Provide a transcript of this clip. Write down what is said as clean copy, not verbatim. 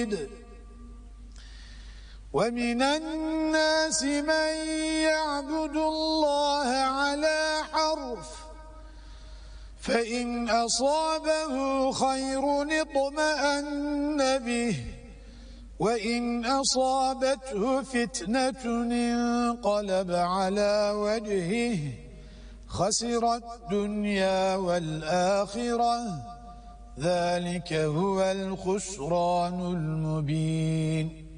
ومن الناس من يعبد الله على حرف فإن أصابه خير اطمأن به وإن أصابته فتنة انقلب على وجهه خسر الدنيا والآخرة ذلك هو الخسران المبين